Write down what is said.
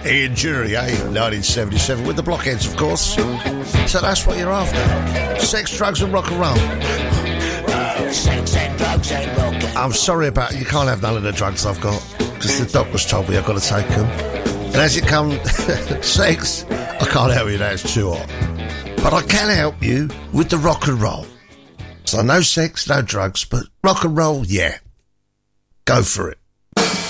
Ian Jury, 1977, with the Blockheads, of course. So that's what you're after. Sex, drugs and rock and roll. Sex and drugs and rock and roll. I'm sorry about it. You can't have none of the drugs I've got, because the doctor's told me I've got to take them. And as it comes, sex, I can't help you, that's too hot. But I can help you with the rock and roll. So no sex, no drugs, but rock and roll, yeah. Go for it.